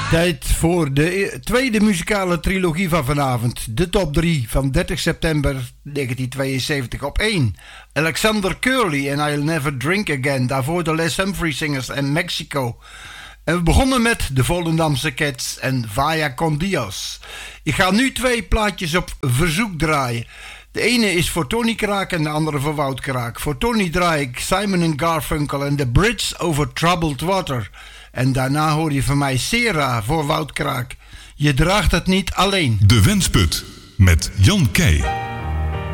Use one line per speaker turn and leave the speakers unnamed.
Tijd voor de tweede muzikale trilogie van vanavond. De top 3 van 30 september 1972 op 1. Alexander Curly en I'll Never Drink Again. Daarvoor de Les Humphrey Singers en Mexico. En we begonnen met de Volendamse Cats en Vaya con Dios. Ik ga nu 2 plaatjes op verzoek draaien. De ene is voor Tony Kraak en de andere voor Wout Kraak. Voor Tony draai ik Simon & Garfunkel en The Bridge Over Troubled Water. En daarna hoor je van mij Sera voor Wout Kraak. Je draagt het niet alleen.
De Wensput met Jan Keij.